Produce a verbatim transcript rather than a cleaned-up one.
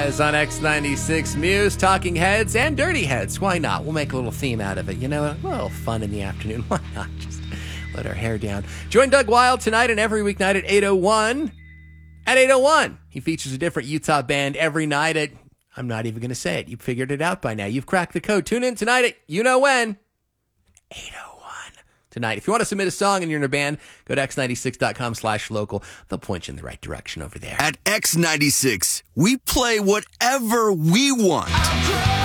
As on X ninety-six Muse, Talking Heads and Dirty Heads. Why not? We'll make a little theme out of it. You know, a little fun in the afternoon. Why not? Just let our hair down. Join Doug Wild tonight and every weeknight at eight oh one. At eight oh one, he features a different Utah band every night at, I'm not even going to say it. You've figured it out by now. You've cracked the code. Tune in tonight at, you know when, eight oh one tonight. If you want to submit a song and you're in a band, go to x ninety-six dot com slash local. They'll point you in the right direction over there. At X ninety-six, we play whatever we want.